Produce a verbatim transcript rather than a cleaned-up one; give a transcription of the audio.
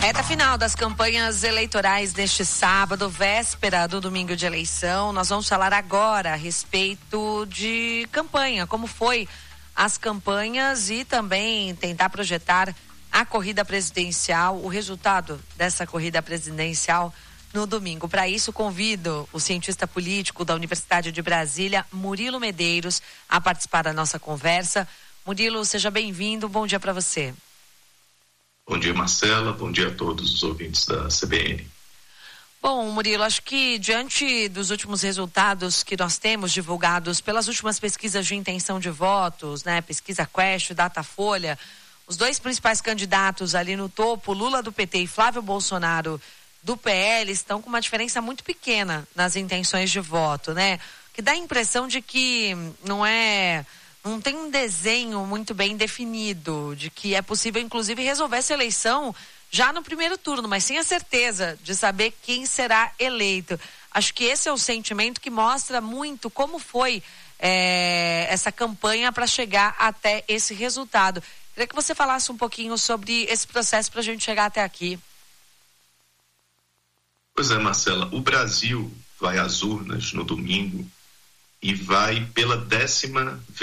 Reta final das campanhas eleitorais deste sábado, véspera do domingo de eleição. Nós vamos falar agora a respeito de campanha, como foi as campanhas e também tentar projetar a corrida presidencial, o resultado dessa corrida presidencial no domingo. Para isso, convido o cientista político da Universidade de Brasília, Murilo Medeiros, a participar da nossa conversa. Murilo, seja bem-vindo, bom dia para você. Bom dia, Marcela, bom dia a todos os ouvintes da C B N. Bom, Murilo, acho que diante dos últimos resultados que nós temos divulgados pelas últimas pesquisas de intenção de votos, né, pesquisa Quest, Datafolha, os dois principais candidatos ali no topo, Lula do P T e Flávio Bolsonaro do P L, estão com uma diferença muito pequena nas intenções de voto, né? Que dá a impressão de que não é... não tem um desenho muito bem definido, de que é possível, inclusive, resolver essa eleição já no primeiro turno, mas sem a certeza de saber quem será eleito. Acho que esse é o sentimento que mostra muito como foi é, essa campanha para chegar até esse resultado. Queria que você falasse um pouquinho sobre esse processo para a gente chegar até aqui. Pois é, Marcela, o Brasil vai às urnas no domingo e vai pela décima vez